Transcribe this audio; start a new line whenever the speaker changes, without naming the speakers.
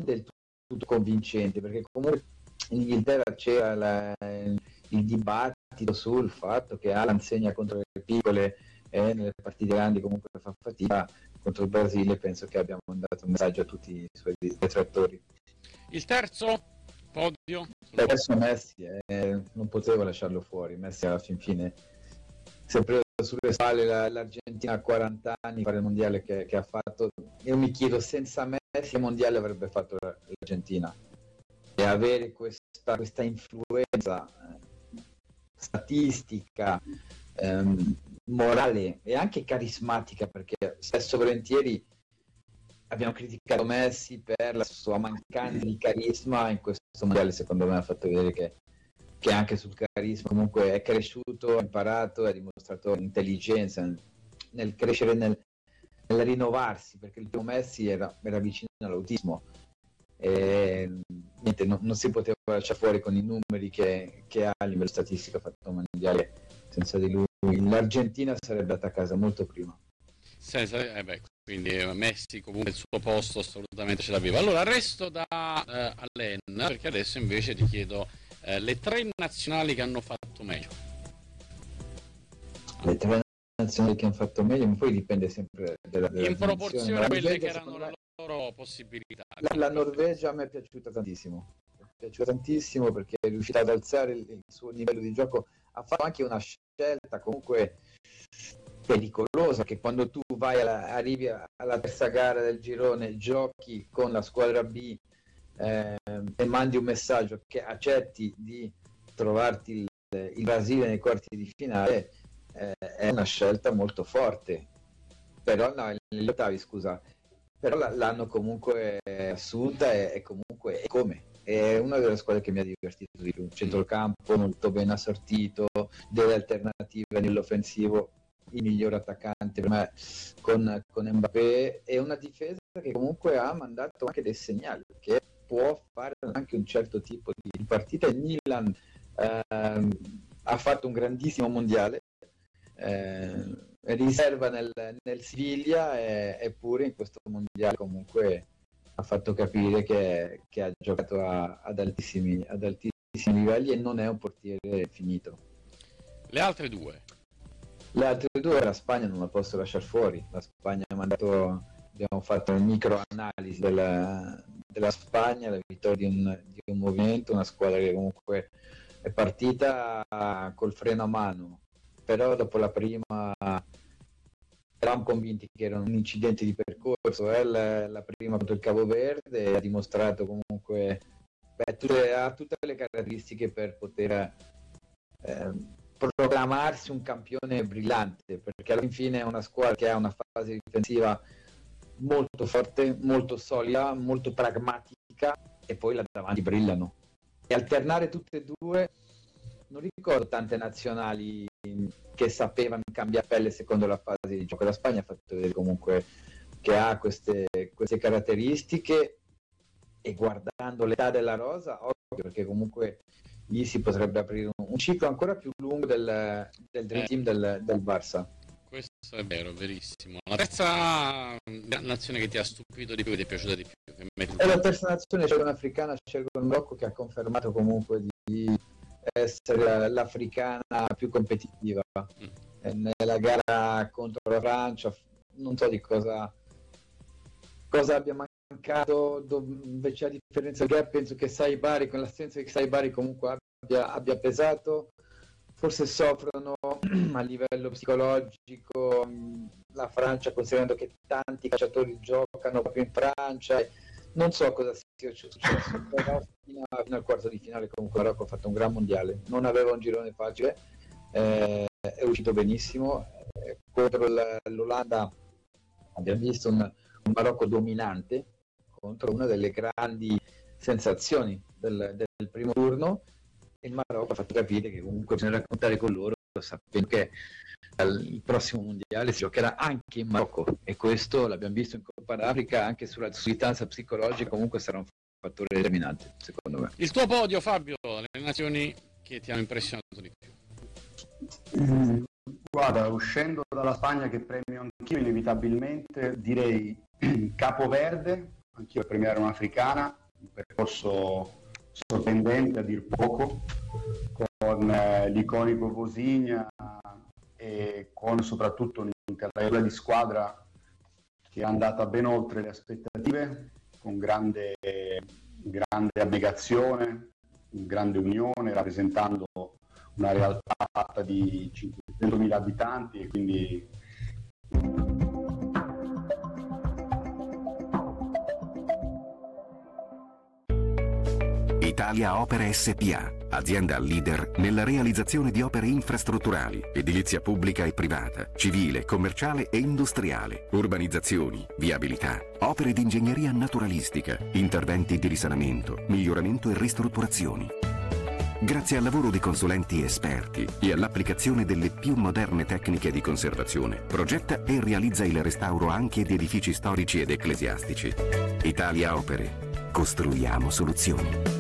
del tutto convincente, perché comunque in Inghilterra c'era il dibattito sul fatto che Haaland segna contro le piccole e nelle partite grandi comunque fa fatica. Contro il Brasile penso che abbiamo mandato un messaggio a tutti i suoi detrattori.
Il terzo podio?
Adesso Messi, non potevo lasciarlo fuori. Messi alla fin fine si è preso sulle spalle l'Argentina a 40 anni, fare il mondiale che ha fatto. Io mi chiedo, senza Messi che mondiale avrebbe fatto l'Argentina? E avere questa influenza statistica, morale e anche carismatica, perché spesso e volentieri abbiamo criticato Messi per la sua mancanza di carisma. In questo mondiale secondo me ha fatto vedere che anche sul carisma comunque è cresciuto, ha imparato, ha dimostrato intelligenza nel crescere, nel rinnovarsi, perché il primo Messi era vicino all'autismo e niente, non si poteva lasciare fuori con i numeri che ha a livello statistico. Ha fatto un mondiale senza di lui, l'Argentina sarebbe andata a casa molto prima.
Quindi Messi comunque il suo posto assolutamente ce l'aveva. Allora resto da Alain, perché adesso invece ti chiedo le 3 nazionali che hanno fatto meglio.
Le 3 nazionali che hanno fatto meglio, ma poi dipende sempre dalla
in proporzione a quelle che erano
le
loro possibilità.
La Norvegia a me è piaciuta tantissimo. Perché è riuscita ad alzare il suo livello di gioco. Ha fatto anche una scelta comunque pericolosa, che quando tu arrivi alla terza gara del girone, giochi con la squadra B e mandi un messaggio che accetti di trovarti il Brasile nei quarti di finale, è una scelta molto forte. Però no, negli ottavi, scusa, però l'hanno comunque assunta e comunque è una delle squadre che mi ha divertito di più. Centrocampo molto ben assortito, delle alternative nell'offensivo, il miglior attaccante per me con Mbappé, e una difesa che comunque ha mandato anche dei segnali, che può fare anche un certo tipo di partita. Il Milan ha fatto un grandissimo mondiale, riserva nel Siviglia, eppure in questo mondiale comunque ha fatto capire che ha giocato ad altissimi livelli e non è un portiere finito.
Le altre due,
la Spagna non la posso lasciare fuori. La Spagna abbiamo fatto una microanalisi della Spagna, la vittoria di un movimento, una squadra che comunque è partita col freno a mano, però dopo la prima eravamo convinti che era un incidente di percorso. La prima contro il Cabo Verde ha dimostrato comunque ha tutte le caratteristiche per poter proclamarsi un campione brillante, perché alla fine è una squadra che ha una fase difensiva molto forte, molto solida, molto pragmatica, e poi là davanti brillano. E alternare tutte e due, non ricordo tante nazionali che sapevano cambiare pelle secondo la fase di gioco. La Spagna ha fatto vedere comunque che ha queste caratteristiche, e guardando l'età della rosa, occhio, perché comunque lì si potrebbe aprire un ciclo ancora più lungo del Dream Team del Barça.
Questo è vero, verissimo. La terza nazione che ti ha stupito di più, che ti è piaciuta di più?
E la terza nazione, c'è un'africana, scelgo il Marocco, che ha confermato comunque di essere l'africana più competitiva. Nella gara contro la Francia non so di cosa abbia mancato, invece a differenza del gap penso che Saibari, con l'assenza di Saibari, comunque abbia pesato. Forse soffrono a livello psicologico la Francia, considerando che tanti calciatori giocano proprio in Francia. Non so cosa sia successo, però fino al quarto di finale comunque Marocco ha fatto un gran mondiale, non aveva un girone facile, è uscito benissimo. Contro l'Olanda abbiamo visto un Marocco dominante contro una delle grandi sensazioni del primo turno, e il Marocco ha fatto capire che comunque bisogna raccontare con loro, sapendo che il prossimo mondiale si giocherà anche in Marocco, e questo l'abbiamo visto in Coppa d'Africa, anche sulla istanza psicologica comunque sarà un fattore determinante, secondo me.
Il tuo podio, Fabio, le nazioni che ti hanno impressionato di più?
Guarda, uscendo dalla Spagna, che premio anch'io inevitabilmente, direi Capo Verde, anch'io a premiare un'africana, un percorso sorprendente a dir poco, con l'iconico Vosinha e con soprattutto un'intervalla di squadra che è andata ben oltre le aspettative, con grande abnegazione, grande unione, rappresentando una realtà fatta di 500.000 abitanti, e quindi
Italia Opere SpA, azienda leader nella realizzazione di opere infrastrutturali, edilizia pubblica e privata, civile, commerciale e industriale, urbanizzazioni, viabilità, opere di ingegneria naturalistica, interventi di risanamento, miglioramento e ristrutturazioni. Grazie al lavoro di consulenti esperti e all'applicazione delle più moderne tecniche di conservazione, progetta e realizza il restauro anche di edifici storici ed ecclesiastici. Italia Opere. Costruiamo soluzioni.